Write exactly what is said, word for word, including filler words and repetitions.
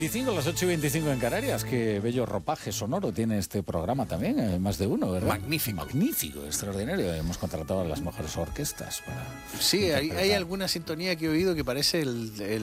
veinticinco, las ocho y veinticinco en Canarias. Qué bello ropaje sonoro tiene este programa también, eh, más de uno, ¿verdad? Magnífico. Magnífico, extraordinario. Hemos contratado a las mejores orquestas para... Sí, hay, hay alguna sintonía que he oído que parece el, el